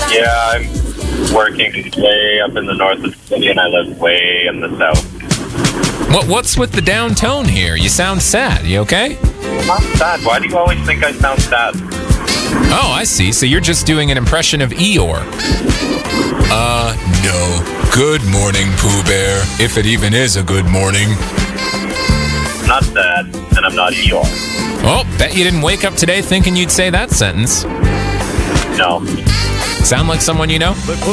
Yeah, I'm working way up in the north of the city, and I live way in the south. What's with the down tone here? You sound sad. You okay? I'm not sad. Why do you always think I sound sad? Oh, I see. So you're just doing an impression of Eeyore. No. Good morning, Pooh Bear. If it even is a good morning. I'm not sad, and I'm not Eeyore. Oh, bet you didn't wake up today thinking you'd say that sentence. No. Sound like someone you know?